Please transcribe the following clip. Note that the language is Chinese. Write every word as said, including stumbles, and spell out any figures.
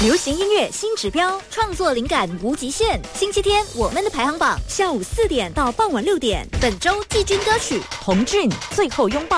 流行音乐新指标，创作灵感无极限。星期天我们的排行榜，下午四点到傍晚六点。本周季军歌曲《红俊最后拥抱》。